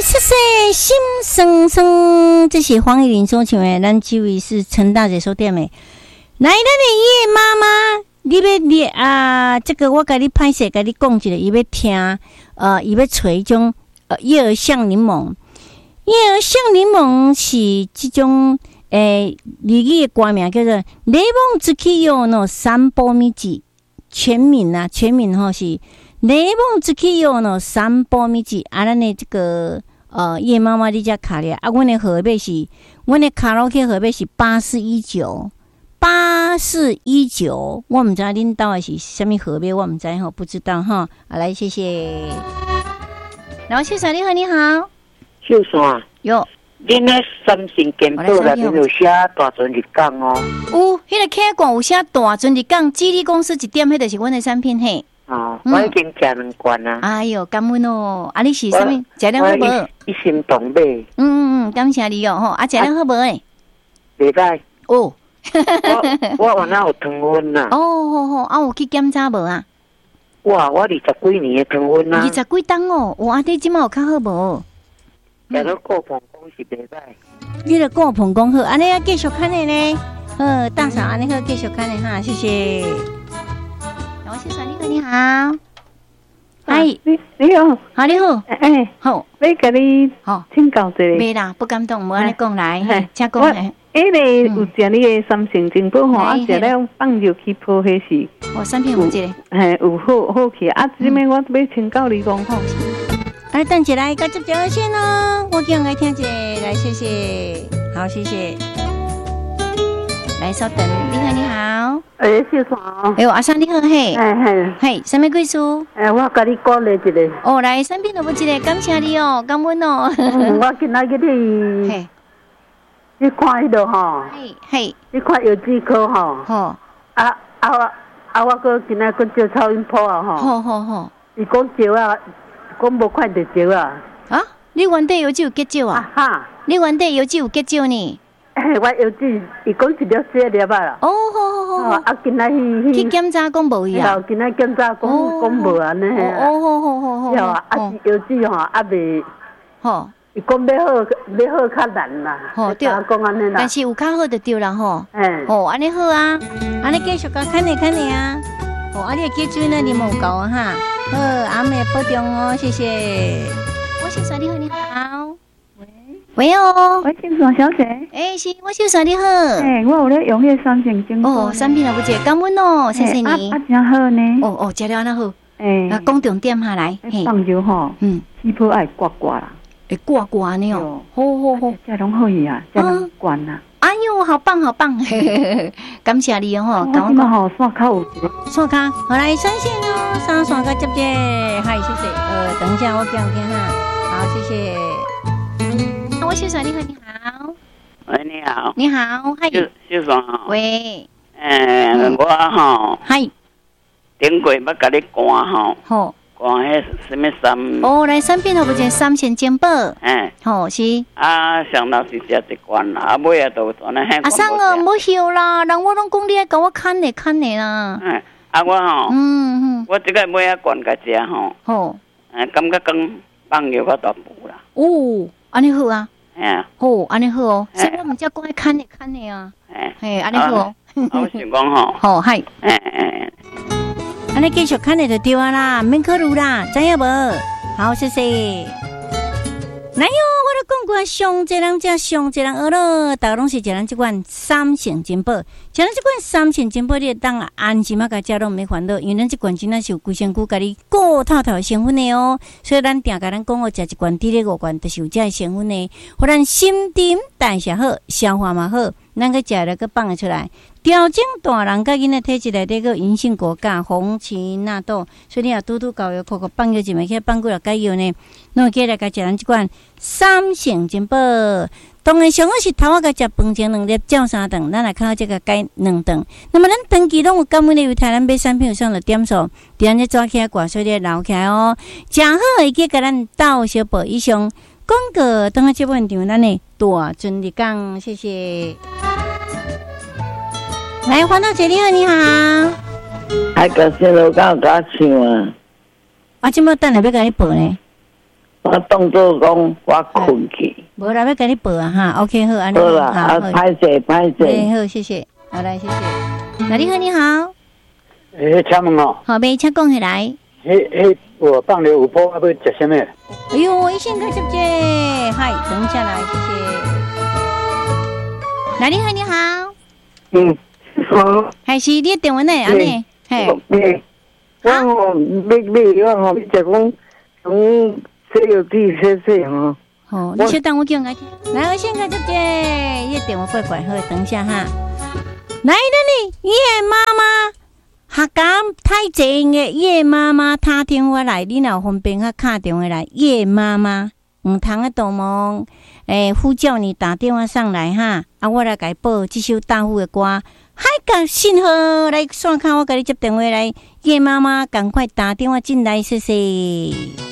谢谢心生生，这是黄义玲所唱的，咱这位是陈大姐所点的。来，咱的叶妈妈，你要啊，这个我甲你拍摄，甲你讲一下，伊要听，伊要找一种叶儿香柠檬。叶儿香柠檬是这种日语的歌名叫做“レモン漬け用の散歩道”，全名吼是“レモン漬け用の散歩道”。啊，咱的这个叶妈妈你才卡咧，啊，阮的号码是，阮的卡拉 OK 号码是8419，我毋知恁兜的是啥物号码，我毋知吼，不知道哈。啊，来，谢谢。然后秀嫂你好，你好。 秀嫂， 有， 恁咧三星健保内面有写大船日港哦。 有，迄个客馆有写大船日港，吉利公司一点，迄就是阮的产品嘿。 哦，我已经食2罐啊。 哎哟，感恩哦！啊，你是啥物？食了好无？ 一心动买。 感谢你哦吼！啊，食了好无诶？ 袂歹。 哦。 我原来有糖分呐。 哦，啊，有去检查无啊？ 我20几年的糖分啊。 20几档哦，哇！你即摆有较好无？ 食到顾膀胱是袂歹。 你个顾膀胱好，安尼要继续看的呢。大嫂，安尼好，继续看的哈，谢谢。然后先生你好，嗨， 你好， 好你好，好， 要甲你请教一下。 袂啦，不敢动，无安尼讲来，请讲。 迄个有食你的三成精宝吼，啊食了放入去泡，迄是三片有一个， 有好去啊！这边我要请教你讲吼。 来，等一来，甲接条线哦，我叫来听一下，来，谢谢，好，谢谢。来，稍等，你好，你好。 秀嫂。 阿生你好，嘿。嘿，什么贵书？ 我甲你鼓励一个。 来，产品都无一个，感谢你哦，感恩哦。 我今仔日嘿。 你看迄度吼，你看有几颗吼，我搁今仔搁招超音波啊吼， 好， 伊讲招啊，讲无看到招啊， 你原底药剂有结招啊？ 哈， 你原底药剂有结招呢？ 我药剂，伊讲一粒4粒啊， 好， 啊今仔去检查讲无伊啊， 今仔检查讲无安尼， 好， 啊药剂吼啊未， 好。 伊讲要好较难啦， 对， 讲安尼啦， 但是有较好就对啦吼。安尼好啊，安尼继续甲看你啊。啊，你记住呢，你冇够啊哈。阿妹保重哦，谢谢。我秀嫂你好，你好。喂哦， 喂，秀嫂小姐。 是我秀嫂你好。 我有咧用迄个三成精宝。 产品也不错，感恩哦，谢谢你。 真好呢。 食了安那好。讲重点下来。 放油吼，起泡爱刮刮啦。 刮呢哦，好， 这拢可以啊，这拢管啦。 哎呦，好棒，感谢你哦， 感恩吼，刷卡有刷卡，好来上线哦，上刷卡接接，嗨，谢谢。等一下我讲听哈，好，谢谢。我秀嫂你好，你好。 喂，你好。 你好，嗨。 秀嫂好。 喂。 我吼。 嗨。 顶过要甲你赶吼。 好。 讲迄什么三？ 来产品都不见3千金宝。好是。 上到是食一罐啦，尾啊都做那。 生无休啦，人我拢讲你爱甲我看的啦。 我吼，我这个尾啊罐甲食吼。 好。 感觉讲放药较大补啦。 安尼好啊。安尼好哦。所以我们只讲爱看的啊。安尼好哦。 我想讲吼。 好，嗨。安尼继续看你就对啊啦，免考虑啦，知影无？好，谢谢。来哟，我都讲过，上济人食，上济人学咯，大家拢是食咱这款3成金宝，食咱这款3成金宝，你当安心啊，甲食拢免烦恼，因为咱这款真正是有规身躯甲你顾透透的成分的哦，所以咱定甲咱讲哦，食一罐滴咧5罐，都是有这成分的，互咱心情代谢好，消化嘛好，咱个食了个放得出来。调整大人甲囡仔体质内底个银杏果苷、红荠纳豆，所以你若拄搞药，口放药一枚，去放几落解药呢？侬起来甲食咱即款3成金宝。当然上好是头仔甲食饭前2粒，照3顿，咱来看这个解2顿。那么咱长期拢有感恩的由台咱买产品有上的点数，伫安尼抓起来挂水咧留起来哦，正好会记甲咱斗小宝以上广告。等下这部分场咱的大尊日讲，谢谢。来，黄大姐你好，你好。 还个线路刚刚唱啊。 这么等下要甲你报呢。 我当作讲我困去。 无啦，要给你报啊哈。OK 好，安尼好啦，啊，歹势。 好，谢谢。好来，谢谢。那你好，你好。 请问哦。 好，别请讲起来。 我放牛有波，要吃什么？ 哎呦，一线开接接，嗨，等下来，谢谢。那你好，你好。 好。 还是你电话呢？安尼，嘿。 我吼，我吼，你就讲从西药地说吼。 哦，你稍等，我叫人家听。来，我先开接接，你电话怪怪，好，等一下哈。来了你，叶妈妈。学感太济个叶妈妈打电话来，你若方便打电话来，叶妈妈唔通多忙，呼叫你打电话上来哈，我来给报这首大户的歌，海角信号来线卡，我给你接电话来，叶妈妈赶快打电话进来，谢谢。